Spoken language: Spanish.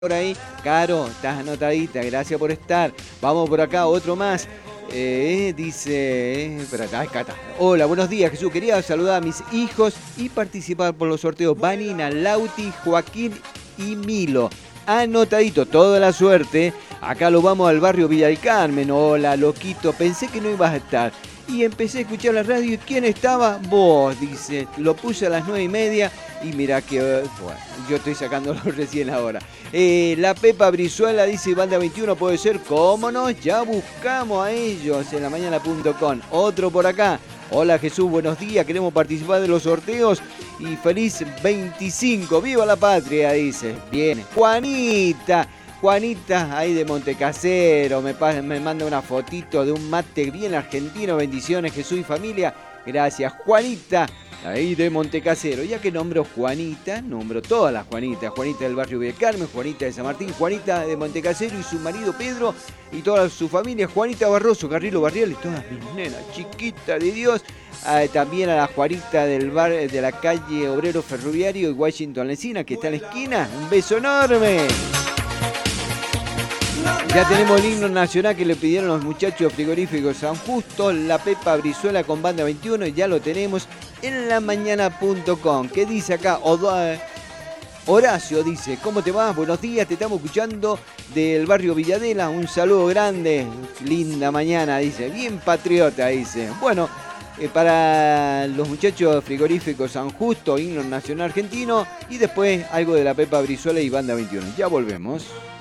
Por ahí, Caro, estás anotadita, gracias por estar. Vamos por acá, otro más. Espera, acá está. Hola, buenos días, Jesús. Quería saludar a mis hijos y participar por los sorteos. Vanina, Lauti, Joaquín y Milo. Anotadito, toda la suerte. Acá lo vamos al barrio Villa del Carmen. Hola, loquito. Pensé que no ibas a estar. Y empecé a escuchar la radio y ¿quién estaba? Vos, dice. Lo puse a las 9:30 y mira que, bueno, yo estoy sacándolo recién ahora. La Pepa Brizuela dice, Banda 21 puede ser, ¿cómo no? Ya buscamos a ellos en lamañana.com. Otro por acá. Hola Jesús, buenos días, queremos participar de los sorteos y feliz 25, ¡viva la patria! Dice. Bien. Juanita, ahí de Montecasero, me manda una fotito de un mate bien argentino. Bendiciones, Jesús y familia. Gracias, Juanita, ahí de Montecasero. Ya que nombro Juanita, nombro todas las Juanitas. Juanita del barrio Villa del Carmen, Juanita de San Martín, Juanita de Montecasero y su marido Pedro y toda su familia. Juanita Barroso, Carrilo Barrial y todas mis nenas, chiquita de Dios. También a la Juanita del bar de la calle Obrero Ferroviario y Washington Lencina, que está en la esquina. Un beso enorme. Ya tenemos el himno nacional que le pidieron los muchachos frigoríficos San Justo, la Pepa Brizuela con Banda 21, y ya lo tenemos en lamañana.com. ¿Qué dice acá? Horacio dice, ¿cómo te vas? Buenos días, te estamos escuchando del barrio Villadela, un saludo grande, linda mañana, dice, bien patriota, dice. Bueno, para los muchachos frigoríficos San Justo, himno nacional argentino, y después algo de la Pepa Brizuela y Banda 21. Ya volvemos.